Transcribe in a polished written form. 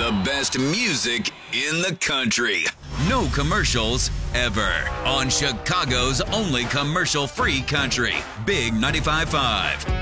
The best music in the country. No commercials ever. On Chicago's only commercial-free country. Big 95.5.